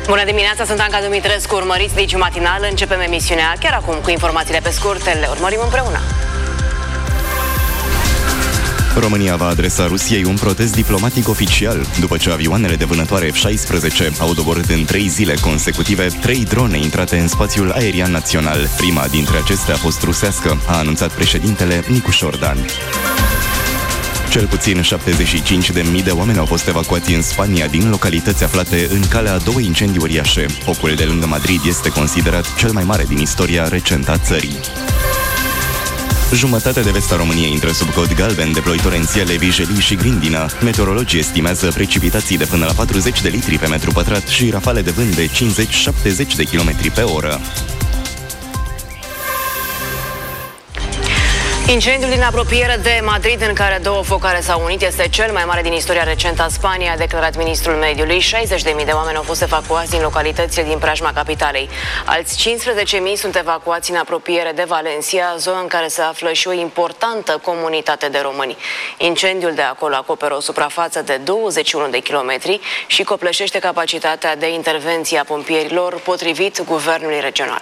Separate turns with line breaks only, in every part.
Bună dimineața, sunt Anca Dumitrescu, urmăriți Digi Matinal. Începem emisiunea chiar acum cu informațiile pe scurt, le urmărim împreună.
România va adresa Rusiei un protest diplomatic oficial după ce avioanele de vânătoare F-16 au doborât în 3 zile consecutive 3 drone intrate în spațiul aerian național. Prima dintre acestea a fost rusească, a anunțat președintele Nicu Șordan. Cel puțin 75.000 de oameni au fost evacuați în Spania din localități aflate în calea a 2 incendii uriașe. Focul de lângă Madrid este considerat cel mai mare din istoria recentă a țării. Jumătate de vest a României intră sub cod galben de ploi torențiale, vijelii și grindină. Meteorologii estimează precipitații de până la 40 de litri pe metru pătrat și rafale de vânt de 50-70 de km pe oră.
Incendiul din apropiere de Madrid, în care 2 focare s-au unit, este cel mai mare din istoria recentă a Spaniei, a declarat ministrul mediului. 60.000 de oameni au fost evacuați din localitățile din preajma capitalei. Alți 15.000 sunt evacuați în apropiere de Valencia, zonă în care se află și o importantă comunitate de români. Incendiul de acolo acoperă o suprafață de 21 de kilometri și copleșește capacitatea de intervenție a pompierilor, potrivit guvernului regional.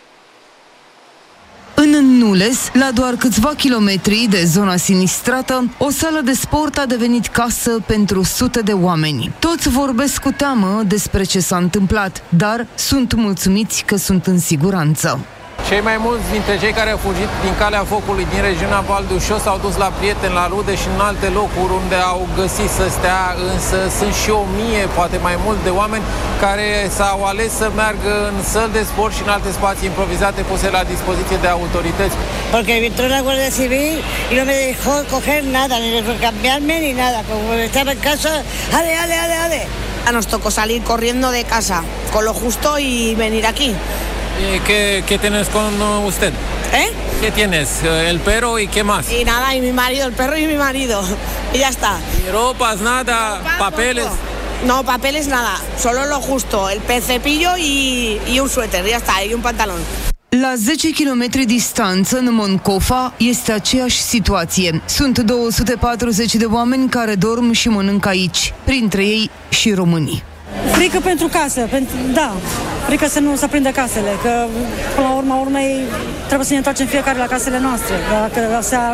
În Nules, la doar câțiva kilometri de zona sinistrată, o sală de sport a devenit casă pentru sute de oameni. Toți vorbesc cu teamă despre ce s-a întâmplat, dar sunt mulțumiți că sunt în siguranță.
Cei mai mulți dintre cei care au fugit din calea focului din regiunea Val d'Ușor s-au dus la prieteni, la rude și în alte locuri unde au găsit să stea, însă sunt și 1000, poate mai mult, de oameni care s-au ales să meargă în săli de sport și în alte spații improvizate puse la dispoziție de autorități.
Porque entró la Guardia Civil y no me dejó coger nada, ni cambiarme ni nada. Como estaba en casa, ale. Nos tocó salir corriendo de casa, con lo justo y venir aquí.
¿Qué tienes con usted? ¿Qué tienes? ¿El perro y qué más?
Y nada, y mi marido, el perro y mi marido. Y ya está.
¿Y ropas, nada? ¿Papeles?
No, papeles nada. Solo lo justo. El cepillo y un suéter. Ya está, y un pantalón.
La 10 km distanță, în Moncofa, este aceeași situație. Sunt 240 de oameni care dorm și mănâncă aici, printre ei și românii.
Frică pentru casă, da. Frică să nu se prindă casele, că până la urma urmei trebuie să ne întoarcem fiecare la casele noastre. Dacă se ard,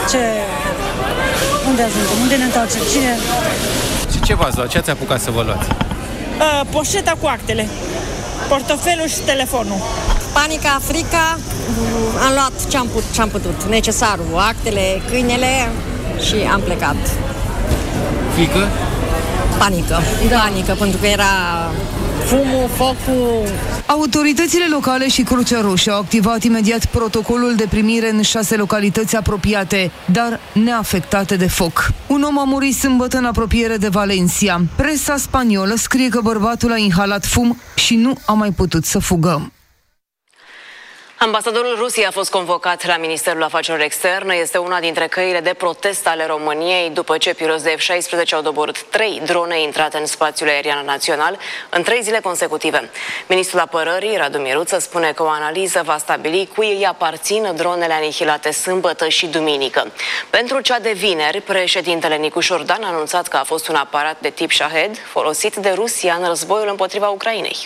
unde ajungem? Unde ne întoarcem? Cine?
Ce v-ați luat? Ce ați apucat să vă luați?
Poșeta cu actele, portofelul și telefonul.
Panica, frica, am luat ce-am putut, necesarul, actele, câinele și am plecat.
Frică?
Panică, pentru că era fumul, focul.
Autoritățile locale și Crucea Roșie au activat imediat protocolul de primire în 6 localități apropiate, dar neafectate de foc. Un om a murit sâmbătă în apropiere de Valencia. Presa spaniolă scrie că bărbatul a inhalat fum și nu a mai putut să fugă.
Ambasadorul Rusiei a fost convocat la Ministerul Afacerilor Externe. Este una dintre căile de protest ale României după ce piloți de F-16 au doborât 3 drone intrate în spațiul aerian național în 3 zile consecutive. Ministrul Apărării, Radu Miruță, spune că o analiză va stabili cui îi aparțin dronele anihilate sâmbătă și duminică. Pentru cea de vineri, președintele Nicu Șordan a anunțat că a fost un aparat de tip Shahed folosit de Rusia în războiul împotriva Ucrainei.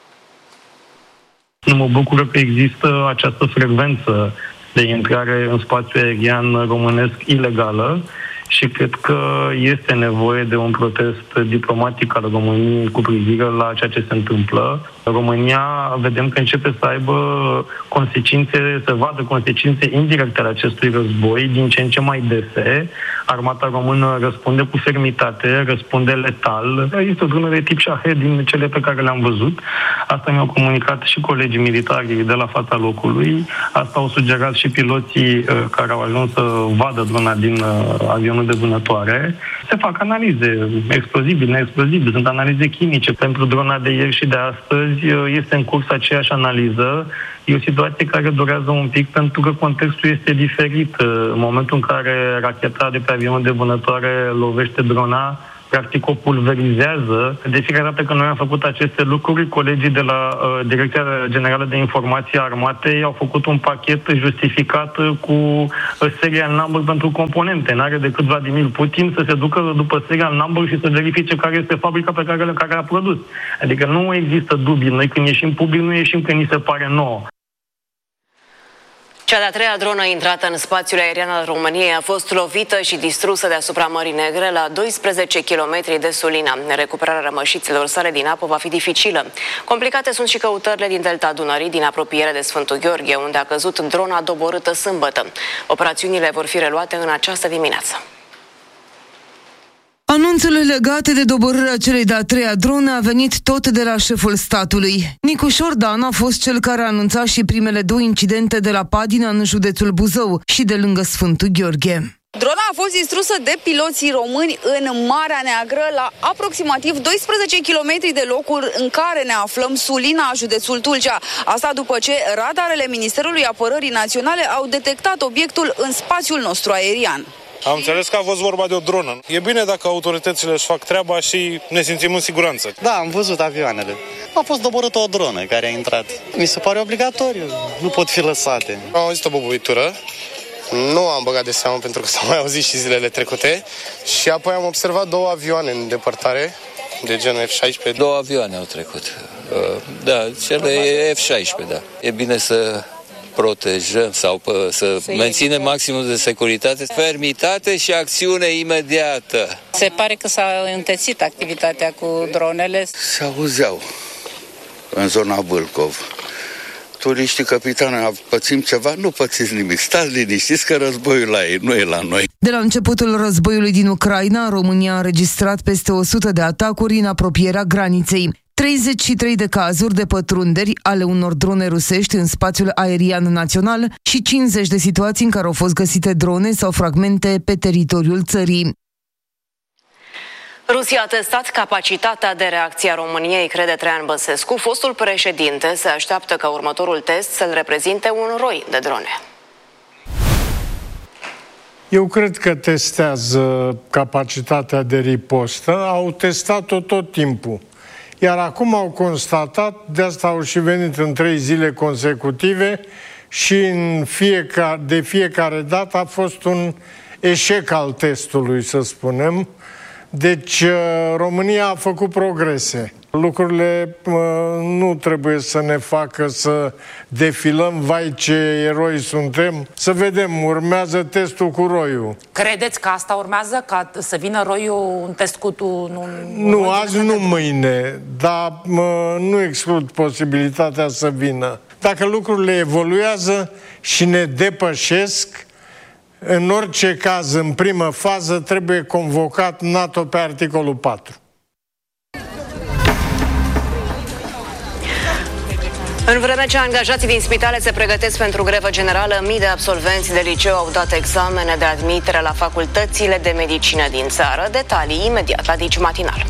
Mă bucur că există această frecvență de intrare în spațiul aerian românesc ilegală și cred că este nevoie de un protest diplomatic al României cu privire la ceea ce se întâmplă. România vedem că începe să aibă consecințe, să vadă consecințe indirecte ale acestui război din ce în ce mai dese. Armata română răspunde cu fermitate, răspunde letal. Este o dronă de tip Shahed din cele pe care le-am văzut. Asta mi-au comunicat și colegii militari de la fața locului. Asta au sugerat și piloții care au ajuns să vadă drona din avionul de vânătoare. Se fac analize, explozibili, neexplozibili, sunt analize chimice. Pentru drona de ieri și de astăzi este în curs aceeași analiză. E o situație care durează un pic pentru că contextul este diferit. În momentul în care racheta de pe avionul de vânătoare lovește drona, practic o pulverizează. De fiecare dată când noi am făcut aceste lucruri, colegii de la Direcția Generală de Informații a Armatei au făcut un pachet justificat cu serial number pentru componente. N-are decât Vladimir Putin să se ducă după serial number și să verifice care este fabrica pe care a produs. Adică nu există dubii. Noi când ieșim public, nu ieșim că ni se pare nouă.
Cea de-a treia dronă intrată în spațiul aerian al României a fost lovită și distrusă deasupra Mării Negre la 12 km de Sulina. Recuperarea rămășiților sale din apă va fi dificilă. Complicate sunt și căutările din delta Dunării, din apropiere de Sfântul Gheorghe, unde a căzut drona doborâtă sâmbătă. Operațiunile vor fi reluate în această dimineață.
Anunțul legat de doborârea celei de-a treia drone a venit tot de la șeful statului. Nicu Șordan a fost cel care a anunțat și primele două incidente de la Padina în județul Buzău și de lângă Sfântul Gheorghe.
Drona a fost distrusă de piloții români în Marea Neagră, la aproximativ 12 km de locul în care ne aflăm, Sulina, județul Tulcea. Asta după ce radarele Ministerului Apărării Naționale au detectat obiectul în spațiul nostru aerian.
Am înțeles că a fost vorba de o dronă. E bine dacă autoritățile își fac treaba și ne simțim în siguranță.
Da, am văzut avioanele. A fost doborâtă o dronă care a intrat. Mi se pare obligatoriu. Nu pot fi lăsate.
Am auzit o bubuitură. Nu am băgat de seamă pentru că s-au mai auzit și zilele trecute. Și apoi am observat două avioane în depărtare, de genul F-16.
Două avioane au trecut. Da, cele F-16, da. E bine să protejăm sau să menținem maximul de securitate, fermitate și acțiune imediată.
Se pare că s-a întețit activitatea cu dronele.
Se auzeau în zona Vâlcov. Turiștii, capitane, pățim ceva? Nu pățiți nimic. Stați liniștiți că războiul la ei, nu e la noi.
De la începutul războiului din Ucraina, România a înregistrat peste 100 de atacuri în apropierea graniței. 33 de cazuri de pătrunderi ale unor drone rusești în spațiul aerian național și 50 de situații în care au fost găsite drone sau fragmente pe teritoriul țării.
Rusia a testat capacitatea de reacție a României, crede Traian Băsescu. Fostul președinte se așteaptă ca următorul test să-l reprezinte un roi de drone.
Eu cred că testează capacitatea de ripostă. Au testat-o tot timpul. Iar acum au constatat, de asta au și venit în 3 zile consecutive și de fiecare dată a fost un eșec al testului, să spunem. Deci România a făcut progrese. Lucrurile nu trebuie să ne facă să defilăm, vai ce eroi suntem. Să vedem, urmează testul cu roiul.
Credeți că asta urmează, ca să vină roiul un test cu
Nu, azi nu mâine, dar nu exclud posibilitatea să vină. Dacă lucrurile evoluează și ne depășesc, în orice caz, în primă fază, trebuie convocat NATO pe articolul 4.
În vreme ce angajații din spitale se pregătesc pentru grevă generală, mii de absolvenți de liceu au dat examene de admitere la facultățile de medicină din țară. Detalii imediat la Digi Matinal.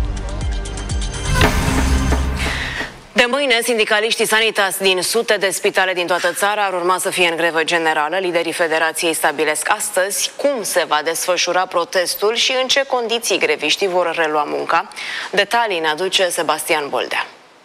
De mâine, sindicaliștii Sanitas din sute de spitale din toată țara ar urma să fie în grevă generală. Liderii federației stabilesc astăzi cum se va desfășura protestul și în ce condiții greviștii vor relua munca. Detalii ne aduce Sebastian Boldea.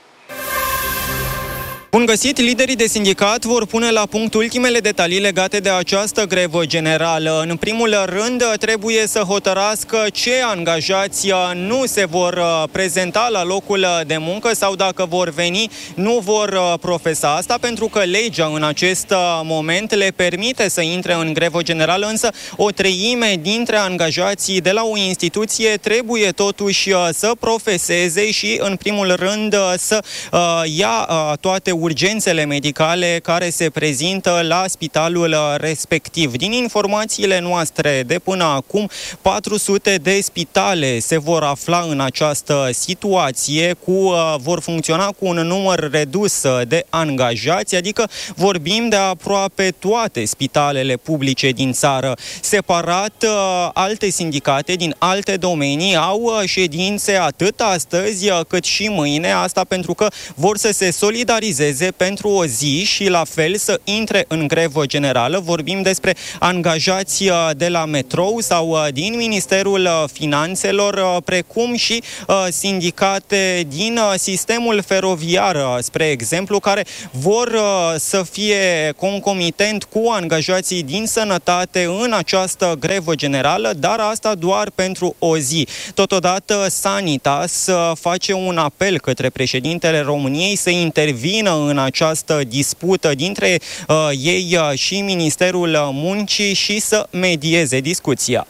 Bun găsit! Liderii de sindicat vor pune la punct ultimele detalii legate de această grevă generală. În primul rând, trebuie să hotărască ce angajați nu se vor prezenta la locul de muncă sau dacă vor veni, nu vor profesa. Asta pentru că legea în acest moment le permite să intre în grevă generală, însă o treime dintre angajații de la o instituție trebuie totuși să profeseze și, în primul rând, să ia toate urgențele medicale care se prezintă la spitalul respectiv. Din informațiile noastre de până acum, 400 de spitale se vor afla în această situație, vor funcționa cu un număr redus de angajați, adică vorbim de aproape toate spitalele publice din țară. Separat, alte sindicate din alte domenii au ședințe atât astăzi cât și mâine, asta pentru că vor să se solidarizeze lucreze pentru o zi și la fel să intre în grevă generală. Vorbim despre angajați de la metrou sau din Ministerul Finanțelor, precum și sindicate din sistemul feroviar, spre exemplu, care vor să fie concomitent cu angajații din sănătate în această grevă generală, dar asta doar pentru o zi. Totodată, Sanitas face un apel către președintele României să intervină în această dispută dintre ei și Ministerul Muncii și să medieze discuția.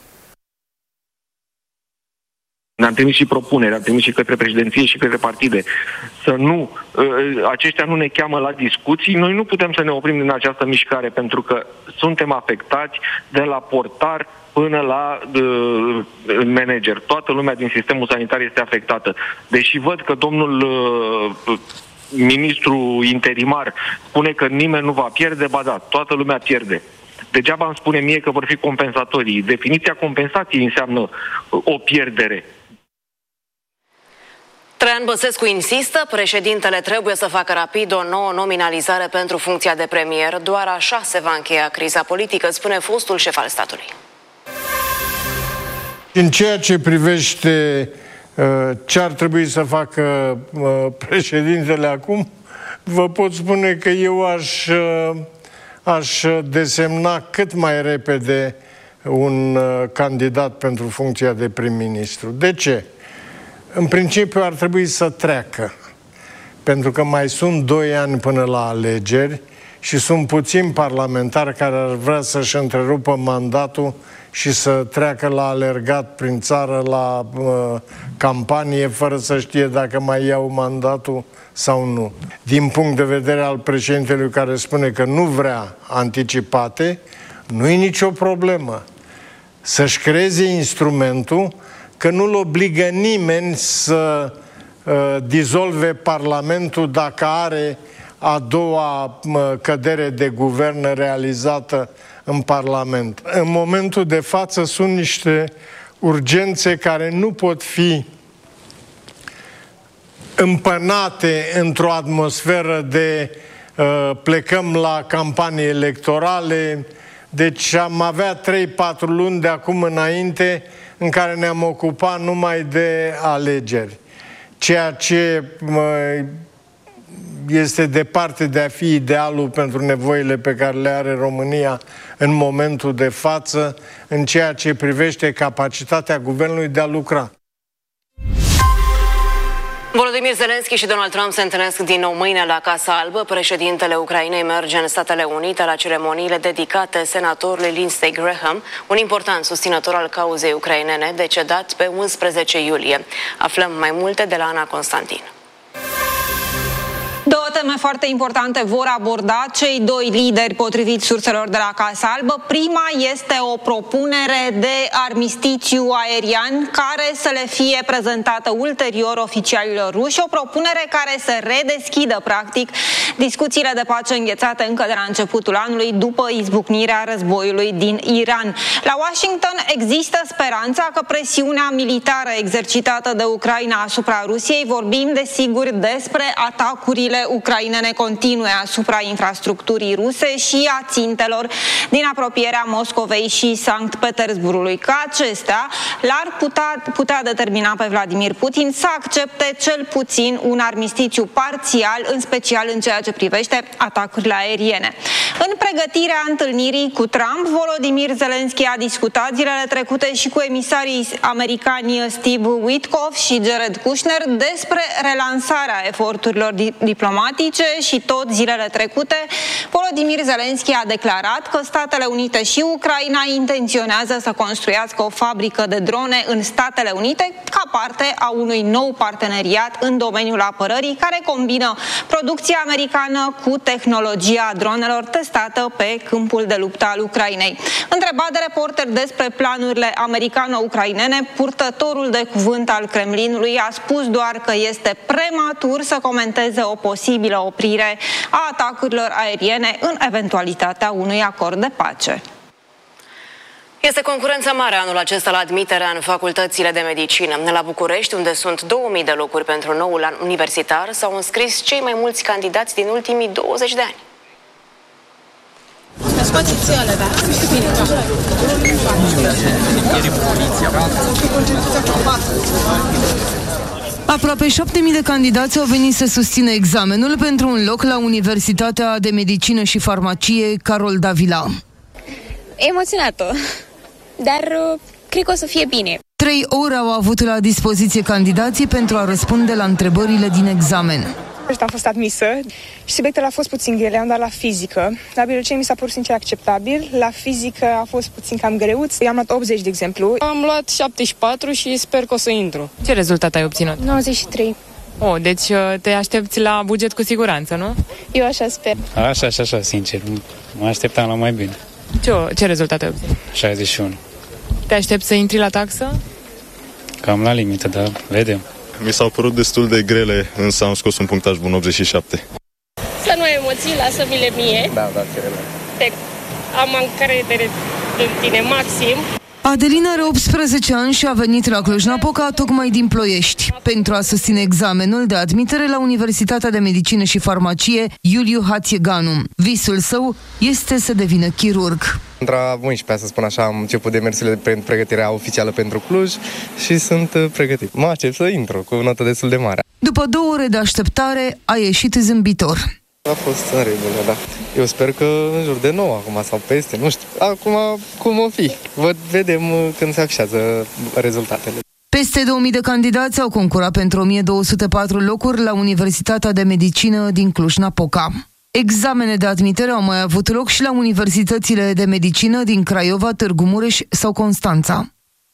Ne-am trimis și propuneri, am trimis și către președinție și către partide. Aceștia nu ne cheamă la discuții, noi nu putem să ne oprim din această mișcare, pentru că suntem afectați de la portar până la manager. Toată lumea din sistemul sanitar este afectată. Deși văd că domnul ministru interimar spune că nimeni nu va pierde, ba da, toată lumea pierde. Degeaba îmi spune mie că vor fi compensatorii. Definiția compensației înseamnă o pierdere.
Traian Băsescu insistă, președintele trebuie să facă rapid o nouă nominalizare pentru funcția de premier. Doar așa se va încheia criza politică, spune fostul șef al statului.
În ceea ce privește ce ar trebui să facă președintele acum, vă pot spune că eu aș desemna cât mai repede un candidat pentru funcția de prim-ministru. De ce? În principiu ar trebui să treacă, pentru că mai sunt 2 ani până la alegeri și sunt puțini parlamentari care ar vrea să-și întrerupă mandatul și să treacă la alergat prin țară, la campanie, fără să știe dacă mai iau mandatul sau nu. Din punct de vedere al președintelui care spune că nu vrea anticipate, nu e nicio problemă. Să-și creeze instrumentul, că nu-l obligă nimeni să dizolve Parlamentul dacă are a doua cădere de guvern realizată în Parlament. În momentul de față sunt niște urgențe care nu pot fi împănate într-o atmosferă de plecăm la campanii electorale. Deci am avea 3-4 luni de acum înainte în care ne-am ocupat numai de alegeri. Ceea ce este departe de a fi idealul pentru nevoile pe care le are România în momentul de față, în ceea ce privește capacitatea guvernului de a lucra.
Volodymyr Zelensky și Donald Trump se întâlnesc din nou mâine la Casa Albă. Președintele Ucrainei merge în Statele Unite la ceremoniile dedicate senatorului Lindsey Graham, un important susținător al cauzei ucrainene, decedat pe 11 iulie. Aflăm mai multe de la Ana Constantin.
2 teme foarte importante vor aborda cei 2 lideri, potrivit surselor de la Casa Albă. Prima este o propunere de armistițiu aerian care să le fie prezentată ulterior oficialilor ruși, o propunere care să redeschidă, practic, discuțiile de pace înghețate încă de la începutul anului, după izbucnirea războiului din Iran. La Washington există speranța că presiunea militară exercitată de Ucraina asupra Rusiei, vorbim desigur despre atacurile ucrainene continue asupra infrastructurii ruse și a țintelor din apropierea Moscovei și Sankt Petersburgului, că acestea l-ar putea determina pe Vladimir Putin să accepte cel puțin un armistițiu parțial, în special în ceea ce privește atacurile aeriene. În pregătirea întâlnirii cu Trump, Volodymyr Zelensky a discutat zilele trecute și cu emisarii americani Steve Witkoff și Jared Kushner despre relansarea eforturilor diplomatice și tot zilele trecute Volodymyr Zelensky a declarat că Statele Unite și Ucraina intenționează să construiască o fabrică de drone în Statele Unite ca parte a unui nou parteneriat în domeniul apărării care combină producția americană cu tehnologia dronelor testată pe câmpul de luptă al Ucrainei. Întrebat de reporter despre planurile americano-ucrainene, purtătorul de cuvânt al Kremlinului a spus doar că este prematur să comenteze o posibilă oprire a atacurilor aeriene în eventualitatea unui acord de pace.
Este concurență mare anul acesta la admiterea în facultățile de medicină. La București, unde sunt 2000 de locuri pentru noul an universitar, s-au înscris cei mai mulți candidați din ultimii 20 de ani.
Aproape 7.000 de candidați au venit să susțină examenul pentru un loc la Universitatea de Medicină și Farmacie Carol Davila.
Emoționată, dar cred că o să fie bine.
3 ore au avut la dispoziție candidații pentru a răspunde la întrebările din examen.
Am fost admisă și subiectele au fost puțin grele, am dat la fizică. La biologie mi s-a părut sincer acceptabil, la fizică a fost puțin cam greuț. I-am luat 80, de exemplu.
Am luat 74 și sper că o să intru.
Ce rezultat ai obținut?
93.
Deci te aștepți la buget cu siguranță, nu?
Eu așa sper.
Așa, sincer. Mă așteptam la mai bine.
Ce rezultat ai obținut?
61.
Te aștepți să intri la taxă?
Cam la limită, dar vedem.
Mi s-au părut destul de grele, însă am scos un punctaj bun, 87.
Să nu ai emoții, lasă-mi-le mie.
Da, cele.
Am încredere în tine maxim.
Adelina are 18 ani și a venit la Cluj-Napoca tocmai din Ploiești pentru a susține examenul de admitere la Universitatea de Medicină și Farmacie Iuliu Hațieganu. Visul său este să devină chirurg.
Între 11, să spun așa, am început demersurile de pregătirea oficială pentru Cluj și sunt pregătit. Mă aștept să intru cu o notă destul de mare.
După 2 ore de așteptare, a ieșit zâmbitor.
A fost în regulă, da. Eu sper că în jur de 9 acum sau peste, nu știu. Acum cum o fi? Vedem când se afișează rezultatele.
Peste 2000 de candidați au concurat pentru 1204 locuri la Universitatea de Medicină din Cluj-Napoca. Examene de admitere au mai avut loc și la universitățile de medicină din Craiova, Târgu Mureș sau Constanța.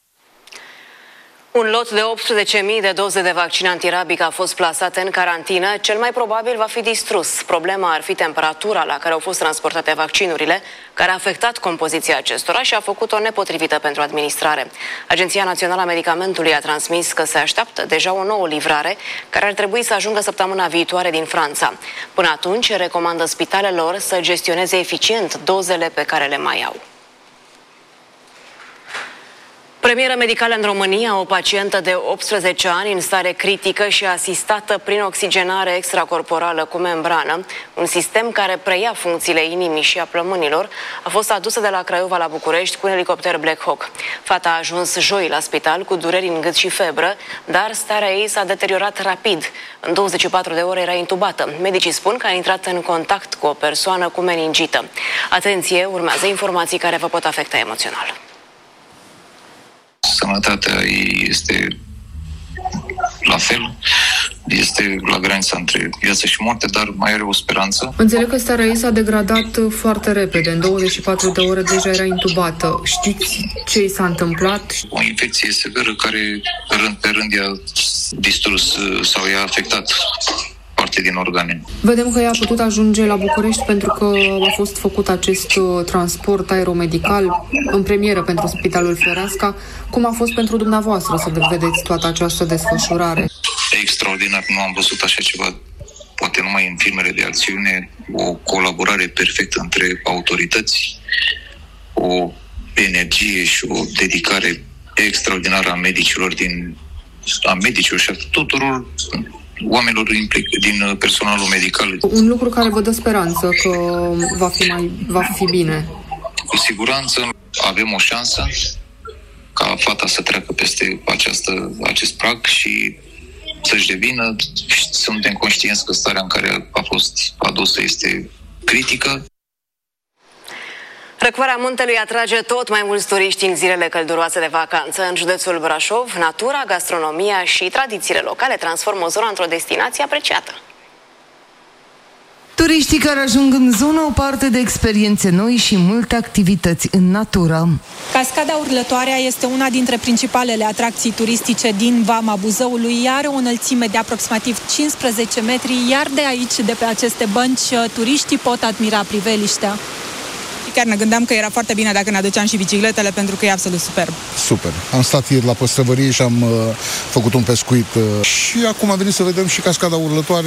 Un lot de 18.000 de doze de vaccin antirabic a fost plasat în carantină. Cel mai probabil va fi distrus. Problema ar fi temperatura la care au fost transportate vaccinurile, care a afectat compoziția acestora și a făcut-o nepotrivită pentru administrare. Agenția Națională a Medicamentului a transmis că se așteaptă deja o nouă livrare, care ar trebui să ajungă săptămâna viitoare din Franța. Până atunci, recomandă spitalelor să gestioneze eficient dozele pe care le mai au. Premieră medicală în România, o pacientă de 18 ani în stare critică și asistată prin oxigenare extracorporală cu membrană, un sistem care preia funcțiile inimii și a plămânilor, a fost adusă de la Craiova la București cu un elicopter Black Hawk. Fata a ajuns joi la spital cu dureri în gât și febră, dar starea ei s-a deteriorat rapid. În 24 de ore era intubată. Medicii spun că a intrat în contact cu o persoană cu meningită. Atenție, urmează informații care vă pot afecta emoțional.
Sănătatea ei este la fel, este la granița între viață și moarte, dar mai are o speranță.
Înțeleg că starea ei s-a degradat foarte repede, în 24 de ore deja era intubată. Știți ce i s-a întâmplat?
O infecție severă care rând pe rând i-a distrus sau i-a afectat parte din organe.
Vedem că ea a putut ajunge la București pentru că a fost făcut acest transport aeromedical în premieră pentru Spitalul Floreasca. Cum a fost pentru dumneavoastră să vedeți toată această desfășurare?
Extraordinar, nu am văzut așa ceva, poate numai în filmele de acțiune, o colaborare perfectă între autorități, o energie și o dedicare extraordinară a medicilor și a tuturor oamenilor din personalul medical.
Un lucru care vă dă speranță că va fi bine.
Cu siguranță avem o șansă ca fata să treacă peste acest prag și să-și devină. Suntem conștienți că starea în care a fost adusă este critică.
Răcoarea muntelui atrage tot mai mulți turiști în zilele călduroase de vacanță. În județul Brașov, natura, gastronomia și tradițiile locale transformă zona într-o destinație apreciată.
Turiștii care ajung în zonă au parte de experiențe noi și multe activități în natură.
Cascada Urlătoarea este una dintre principalele atracții turistice din Vama Buzăului. Are o înălțime de aproximativ 15 metri, iar de aici, de pe aceste bănci, turiștii pot admira priveliștea. Chiar ne gândeam că era foarte bine dacă ne aduceam și bicicletele, pentru că e absolut superb.
Super. Am stat ieri la păstrăvărie și am făcut un pescuit și acum am venit să vedem și Cascada Urlătoare.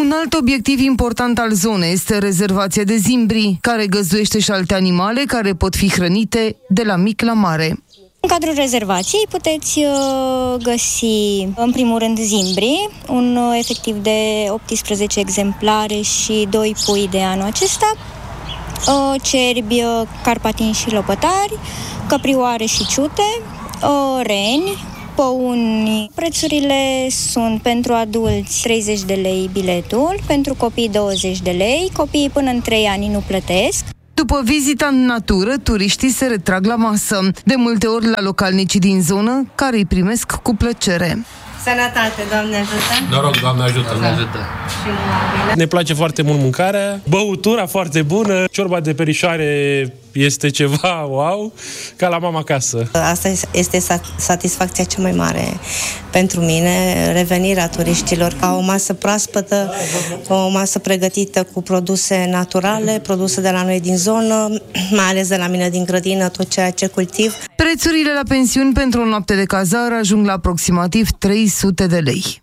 Un alt obiectiv important al zonei este rezervația de zimbri, care găzduiește și alte animale care pot fi hrănite de la mic la mare.
În cadrul rezervației puteți găsi, în primul rând, zimbri, un efectiv de 18 exemplare și 2 pui de anul acesta, cerbi, carpatini și lopătari, căprioare și ciute, reni, păuni. Prețurile sunt pentru adulți 30 de lei biletul, pentru copii 20 de lei, copiii până în 3 ani nu plătesc.
După vizita în natură, turiștii se retrag la masă, de multe ori la localnicii din zonă, care îi primesc cu plăcere.
Sănătate, Doamne ajută!
Noroc, Doamne ajută! Doamne ajută! Ne place foarte mult mâncarea, băutura foarte bună, ciorba de perișoare este ceva wow, ca la mama acasă.
Asta este satisfacția cea mai mare pentru mine, revenirea turiștilor ca o masă proaspătă, o masă pregătită cu produse naturale, produse de la noi din zonă, mai ales de la mine din grădină, tot ceea ce cultiv.
Prețurile la pensiuni pentru o noapte de cazare ajung la aproximativ 300 de lei.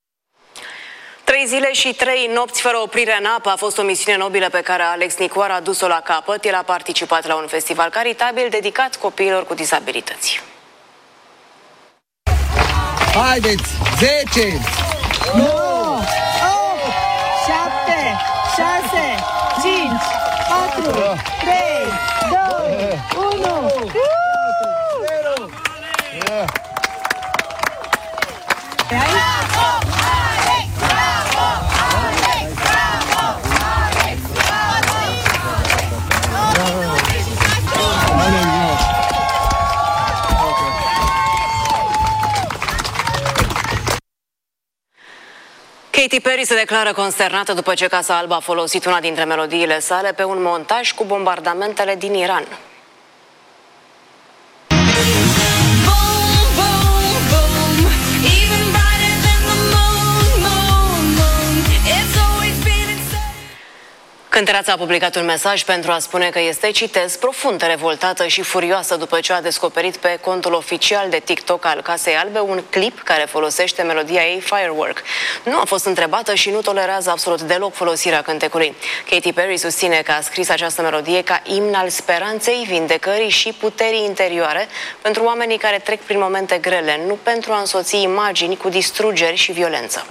3 zile și 3 nopți fără oprire în apă a fost o misiune nobilă pe care Alex Nicoar a dus-o la capăt. El a participat la un festival caritabil dedicat copiilor cu dizabilități.
Haideți! 10, 9, 8, 7, 6, 5, 4, 3, 2, 1...
Katy Perry se declară consternată după ce Casa Albă a folosit una dintre melodiile sale pe un montaj cu bombardamentele din Iran. Cântăreața a publicat un mesaj pentru a spune că este, citez, profund revoltată și furioasă după ce a descoperit pe contul oficial de TikTok al Casei Albe un clip care folosește melodia ei Firework. Nu a fost întrebată și nu tolerează absolut deloc folosirea cântecului. Katy Perry susține că a scris această melodie ca imn al speranței, vindecării și puterii interioare pentru oamenii care trec prin momente grele, nu pentru a însoți imagini cu distrugeri și violență.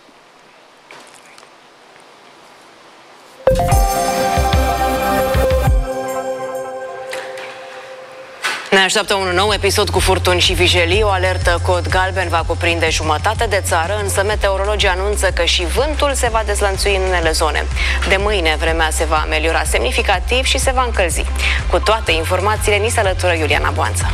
Ne așteaptă un nou episod cu furtuni și vijelii. O alertă cod galben va cuprinde jumătate de țară, însă meteorologii anunță că și vântul se va dezlănțui în unele zone. De mâine vremea se va ameliora semnificativ și se va încălzi. Cu toate informațiile ni se alătură Iuliana Boanța.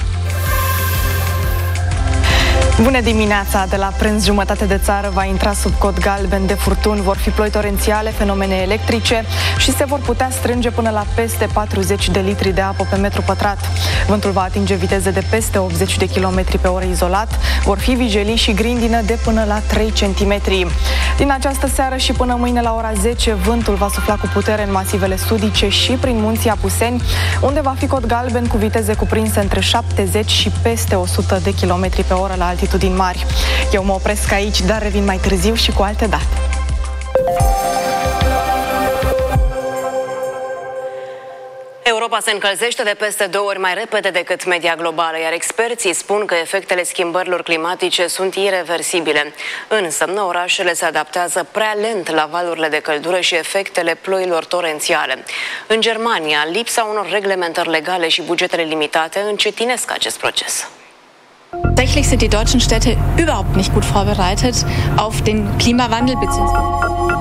Bună dimineața! De la prânz, jumătate de țară va intra sub cod galben de furtuni. Vor fi ploi torențiale, fenomene electrice și se vor putea strânge până la peste 40 de litri de apă pe metru pătrat. Vântul va atinge viteze de peste 80 de km pe oră izolat. Vor fi vijelii și grindină de până la 3 cm. Din această seară și până mâine la ora 10, vântul va sufla cu putere în masivele sudice și prin munții Apuseni, unde va fi cod galben cu viteze cuprinse între 70 și peste 100 de km pe oră la altitudini mari. Eu mă opresc aici, dar revin mai târziu și cu alte date.
Europa se încălzește de peste 2 ori mai repede decât media globală, iar experții spun că efectele schimbărilor climatice sunt ireversibile. Însă, orașele se adaptează prea lent la valurile de căldură și efectele ploilor torențiale. În Germania, lipsa unor reglementări legale și bugetele limitate încetinesc acest proces.
Tatsächlich sind die deutschen Städte überhaupt nicht gut vorbereitet auf den Klimawandel bzw.